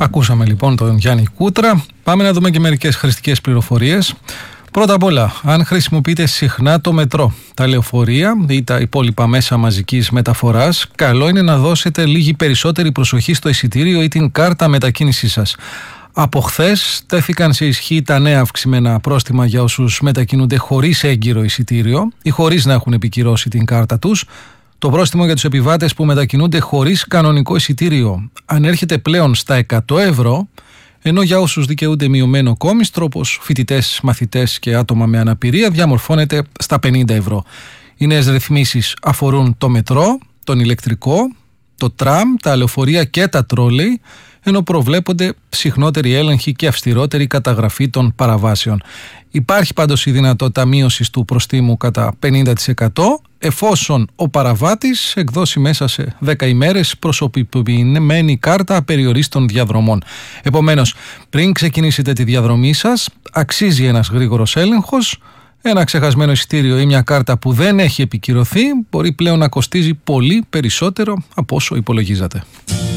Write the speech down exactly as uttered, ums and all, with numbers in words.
Ακούσαμε λοιπόν τον Γιάννη Κούτρα. Πάμε να δούμε και μερικές χρηστικές πληροφορίες. Πρώτα απ' όλα, αν χρησιμοποιείτε συχνά το μετρό, τα λεωφορεία ή τα υπόλοιπα μέσα μαζικής μεταφοράς, καλό είναι να δώσετε λίγη περισσότερη προσοχή στο εισιτήριο ή την κάρτα μετακίνησής σας. Από χθες τέθηκαν σε ισχύ τα νέα αυξημένα πρόστιμα για όσους μετακινούνται χωρίς έγκυρο εισιτήριο ή χωρίς να έχουν επικυρώσει την κάρτα τους. Το πρόστιμο για τους επιβάτες που μετακινούνται χωρίς κανονικό εισιτήριο ανέρχεται πλέον στα εκατό ευρώ, ενώ για όσους δικαιούνται μειωμένο κόμιστρο, όπως φοιτητές, μαθητές και άτομα με αναπηρία, διαμορφώνεται στα πενήντα ευρώ. Οι νέες ρυθμίσεις αφορούν το μετρό, τον ηλεκτρικό, το τραμ, τα λεωφορεία και τα τρόλεϊ, ενώ προβλέπονται συχνότεροι έλεγχοι και αυστηρότερη καταγραφή των παραβάσεων. Υπάρχει πάντως η δυνατότητα μείωσης του προστίμου κατά πενήντα τοις εκατό, εφόσον ο παραβάτης εκδώσει μέσα σε δέκα ημέρες προσωποποιημένη κάρτα απεριορίστων διαδρομών. Επομένως, πριν ξεκινήσετε τη διαδρομή σας, αξίζει ένας γρήγορος έλεγχος. Ένα ξεχασμένο εισιτήριο ή μια κάρτα που δεν έχει επικυρωθεί μπορεί πλέον να κοστίζει πολύ περισσότερο από όσο υπολογίζατε.